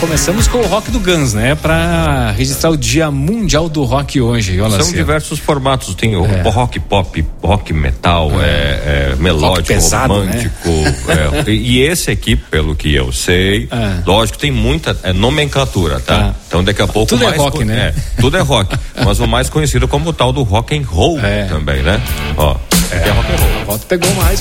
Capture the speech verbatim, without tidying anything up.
começamos com o rock do Guns, né? Pra registrar o Dia Mundial do Rock hoje. Olha São assim. diversos formatos, tem o é. rock pop, rock metal, é. É, é, melódico, pesado, romântico. Né? É, e esse aqui, pelo que eu sei, é. lógico, tem muita é, nomenclatura, tá? Ah. Então daqui a pouco tudo mais é rock, co- né? É, tudo é rock, mas o mais conhecido como o tal do rock and roll é. também, né? Ó, é, é rock and roll. A volta pegou mais.